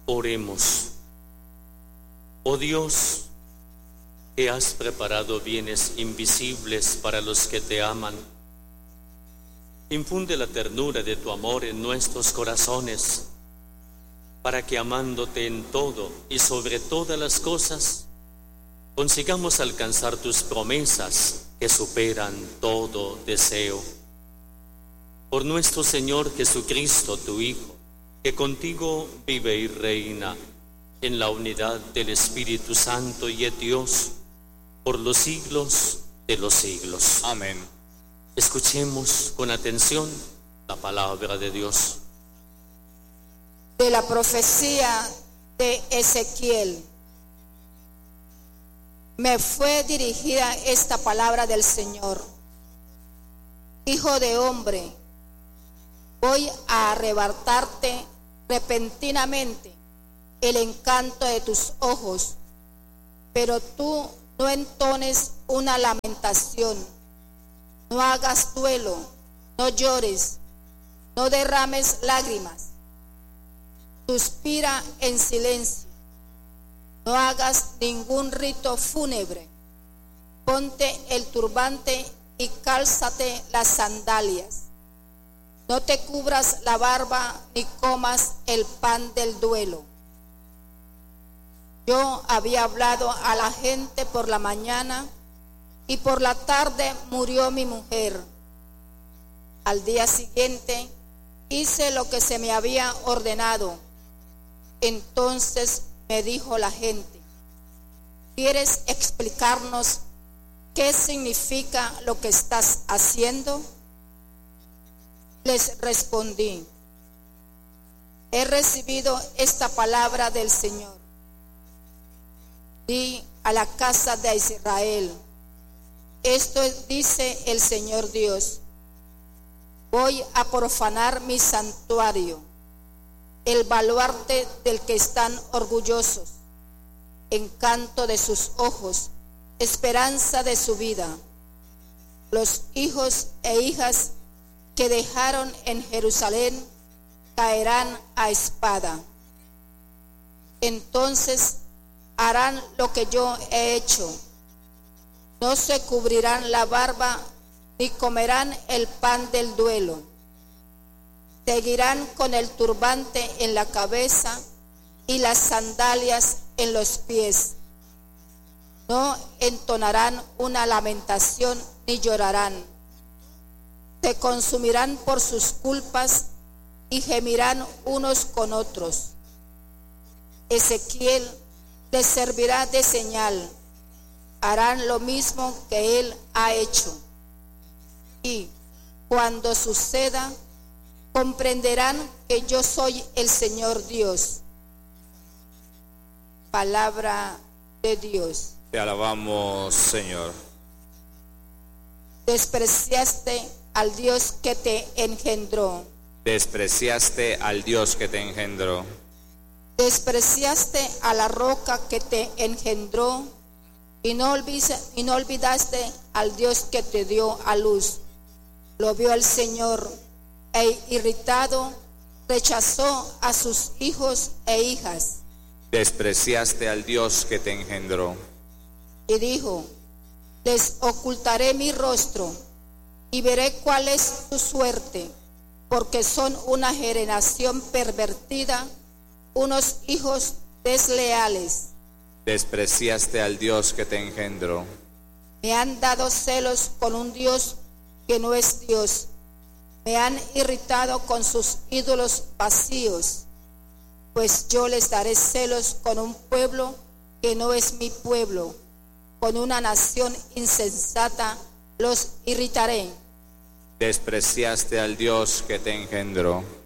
Oremos. Oh Dios, que has preparado bienes invisibles para los que te aman, infunde la ternura de tu amor en nuestros corazones, para que amándote en todo y sobre todas las cosas, consigamos alcanzar tus promesas que superan todo deseo. Por nuestro Señor Jesucristo, tu Hijo, que contigo vive y reina en la unidad del Espíritu Santo y es Dios por los siglos de los siglos. Amén. Escuchemos con atención la palabra de Dios. De la profecía de Ezequiel. Me fue dirigida esta palabra del Señor: Hijo de hombre, voy a arrebatarte repentinamente el encanto de tus ojos, pero tú no entones una lamentación, no hagas duelo, no llores, no derrames lágrimas, suspira en silencio, no hagas ningún rito fúnebre, ponte el turbante y cálzate las sandalias, no te cubras la barba ni comas el pan del duelo. Yo había hablado a la gente por la mañana y por la tarde murió mi mujer. Al día siguiente hice lo que se me había ordenado. Entonces me dijo la gente: ¿quieres explicarnos qué significa lo que estás haciendo? Les respondí: he recibido esta palabra del Señor. Di a la casa de Israel: esto dice el Señor Dios: voy a profanar mi santuario, el baluarte del que están orgullosos, encanto de sus ojos, esperanza de su vida. Los hijos e hijas que dejaron en Jerusalén caerán a espada. Entonces harán lo que yo he hecho: no se cubrirán la barba ni comerán el pan del duelo. Seguirán con el turbante en la cabeza y las sandalias en los pies. No entonarán una lamentación ni llorarán. Se consumirán por sus culpas y gemirán unos con otros. Ezequiel les servirá de señal. Harán lo mismo que él ha hecho. Y cuando suceda, comprenderán que yo soy el Señor Dios. Palabra de Dios. Te alabamos, Señor. Despreciaste al Dios que te engendró. Despreciaste al Dios que te engendró. Despreciaste a la roca que te engendró y no olvidaste al Dios que te dio a luz. Lo vio el Señor e irritado rechazó a sus hijos e hijas. Despreciaste al Dios que te engendró. Y dijo: les ocultaré mi rostro y veré cuál es su suerte, porque son una generación pervertida, unos hijos desleales. Despreciaste al Dios que te engendró. Me han dado celos con un Dios que no es Dios. Me han irritado con sus ídolos vacíos. Pues yo les daré celos con un pueblo que no es mi pueblo. Con una nación insensata los irritaré. Despreciaste al Dios que te engendró.